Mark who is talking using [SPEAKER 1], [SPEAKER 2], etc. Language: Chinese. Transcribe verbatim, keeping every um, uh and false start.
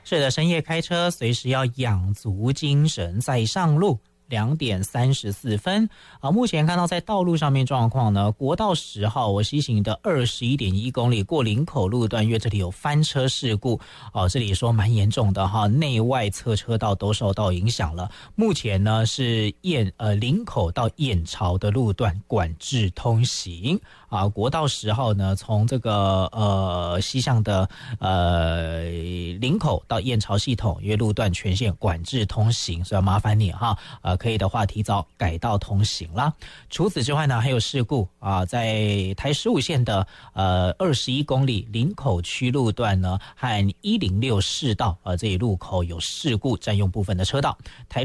[SPEAKER 1] 是的，深夜开车随时要养足精神再上路。两点三十四分啊，目前看到在道路上面状况呢，国道十号我西行的二十一点一公里过林口路段，因为这里有翻车事故哦，这里说蛮严重的哈，内外侧车道都受到影响了。目前呢是燕呃林口到燕巢的路段管制通行啊，国道十号呢从这个呃西向的呃林口到燕巢系统，因为路段全线管制通行，所以要麻烦你哈呃。可以的话提早改道通行啦。除此之外呢，还有事故啊，在台十五线的呃二十一公里林口区路段呢和一零六市道呃这一路口有事故，占用部分的车道。台